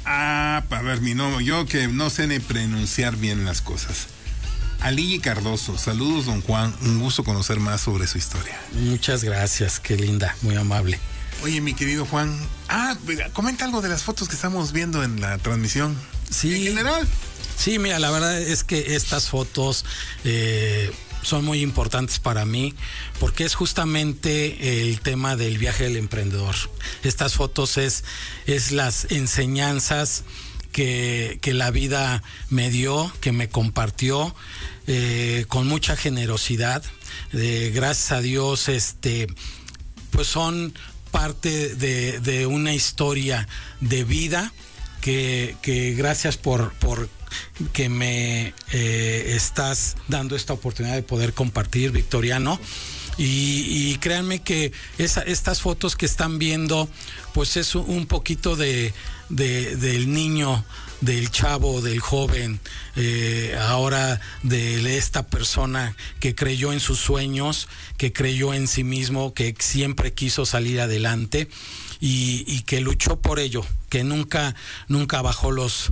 A ver, yo que no sé ni pronunciar bien las cosas. Aligi Cardoso, saludos don Juan, un gusto conocer más sobre su historia. Muchas gracias, qué linda, muy amable. Oye, mi querido Juan, comenta algo de las fotos que estamos viendo en la transmisión. Sí. En general. Sí, mira, la verdad es que estas fotos son muy importantes para mí porque es justamente el tema del viaje del emprendedor. Estas fotos es las enseñanzas que la vida me dio, que me compartió con mucha generosidad. Gracias a Dios, pues son parte de una historia de vida que gracias por que me estás dando esta oportunidad de poder compartir, Victoriano. Y créanme que estas fotos que están viendo, pues es un poquito del niño, del chavo, del joven, ahora de esta persona que creyó en sus sueños, que creyó en sí mismo, que siempre quiso salir adelante y que luchó por ello, que nunca bajó los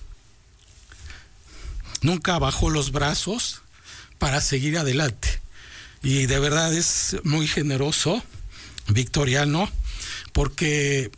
brazos para seguir adelante. Y de verdad es muy generoso, Victoriano, porque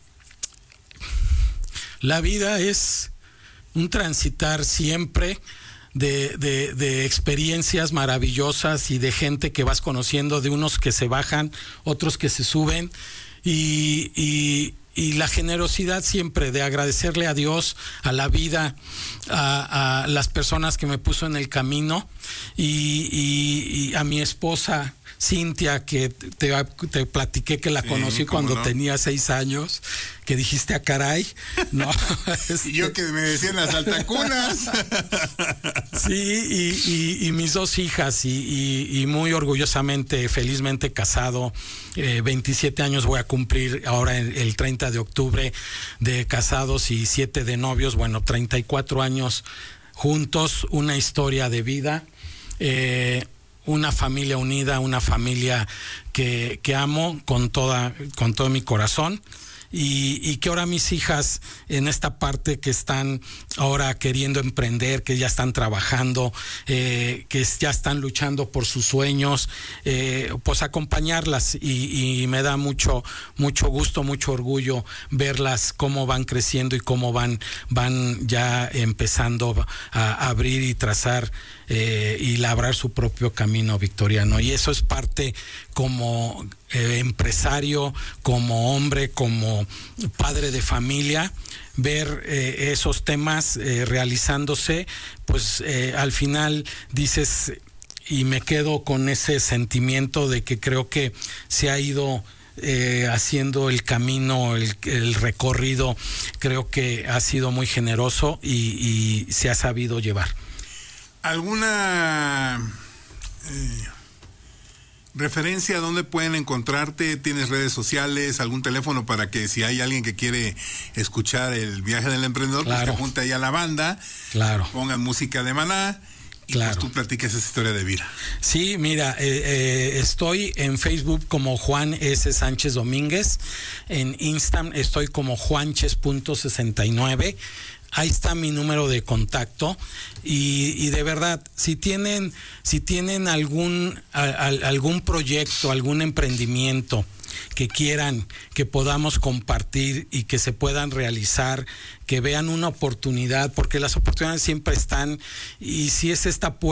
la vida es un transitar siempre de experiencias maravillosas y de gente que vas conociendo, de unos que se bajan, otros que se suben, y la generosidad siempre de agradecerle a Dios, a la vida, a las personas que me puso en el camino y a mi esposa Cintia, que te platiqué que la conocí cuando tenía 6 años, que dijiste caray, ¿no? Y yo que me decían las altacunas. Sí, y mis 2 hijas, y muy orgullosamente, felizmente casado. 27 años voy a cumplir ahora el 30 de octubre de casados y 7 de novios, 34 años juntos, una historia de vida, una familia unida, una familia que amo con todo mi corazón. Y que ahora mis hijas en esta parte que están ahora queriendo emprender, que ya están trabajando, que ya están luchando por sus sueños, pues acompañarlas y me da mucho gusto, mucho orgullo verlas cómo van creciendo y cómo van ya empezando a abrir y trazar y labrar su propio camino, Victoriano. Y eso es parte como empresario, como hombre, como padre de familia, ver esos temas realizándose, pues al final dices, y me quedo con ese sentimiento de que creo que se ha ido haciendo el camino, el recorrido, creo que ha sido muy generoso y se ha sabido llevar. ¿Alguna referencia a dónde pueden encontrarte? ¿Tienes redes sociales, algún teléfono para que si hay alguien que quiere escuchar el viaje del emprendedor, claro, pues que junte ahí a la banda, claro, pongan música de Maná y claro, pues tú platiques esa historia de vida? Sí, mira, estoy en Facebook como Juan S. Sánchez Domínguez, en Instagram estoy como juanches.69. Ahí está mi número de contacto y de verdad, si tienen algún proyecto, algún emprendimiento que quieran que podamos compartir y que se puedan realizar, que vean una oportunidad, porque las oportunidades siempre están, y si es esta puerta